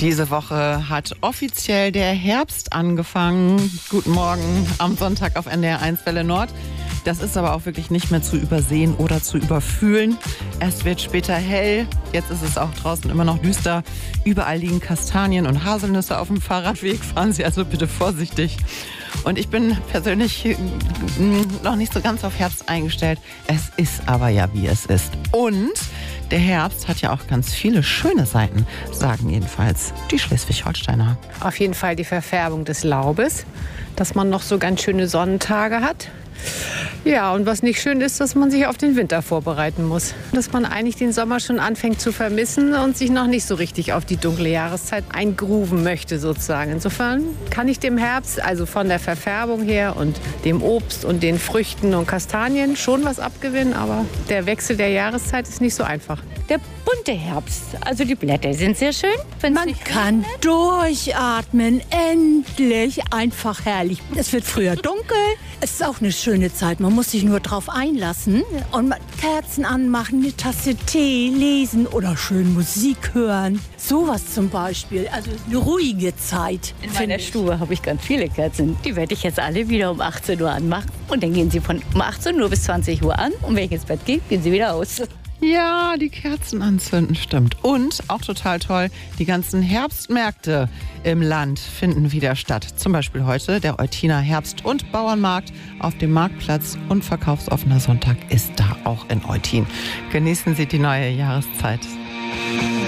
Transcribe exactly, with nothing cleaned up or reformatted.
Diese Woche hat offiziell der Herbst angefangen. Guten Morgen am Sonntag auf N D R eins Welle Nord. Das ist aber auch wirklich nicht mehr zu übersehen oder zu überfühlen. Es wird später hell. Jetzt ist es auch draußen immer noch düster. Überall liegen Kastanien und Haselnüsse auf dem Fahrradweg. Fahren Sie also bitte vorsichtig. Und ich bin persönlich noch nicht so ganz auf Herbst eingestellt. Es ist aber ja, wie es ist. Und der Herbst hat ja auch ganz viele schöne Seiten, sagen jedenfalls die Schleswig-Holsteiner. Auf jeden Fall die Verfärbung des Laubes, dass man noch so ganz schöne Sonnentage hat. Ja, und was nicht schön ist, dass man sich auf den Winter vorbereiten muss. Dass man eigentlich den Sommer schon anfängt zu vermissen und sich noch nicht so richtig auf die dunkle Jahreszeit eingrooven möchte sozusagen. Insofern kann ich dem Herbst, also von der Verfärbung her und dem Obst und den Früchten und Kastanien schon was abgewinnen, aber der Wechsel der Jahreszeit ist nicht so einfach. Der bunte Herbst, also die Blätter sind sehr schön. Man kann durchatmen, endlich, einfach herrlich. Es wird früher dunkel, es ist auch eine schöne Zeit, man muss sich nur drauf einlassen und Kerzen anmachen, eine Tasse Tee, lesen oder schön Musik hören. Sowas zum Beispiel, also eine ruhige Zeit. In meiner Stube habe ich ganz viele Kerzen. Die werde ich jetzt alle wieder um achtzehn Uhr anmachen. Und dann gehen sie von um achtzehn Uhr bis zwanzig Uhr an. Und wenn ich ins Bett gehe, gehen sie wieder aus. Ja, die Kerzen anzünden, stimmt. Und auch total toll, die ganzen Herbstmärkte im Land finden wieder statt. Zum Beispiel heute der Eutiner Herbst- und Bauernmarkt auf dem Marktplatz und verkaufsoffener Sonntag ist da auch in Eutin. Genießen Sie die neue Jahreszeit.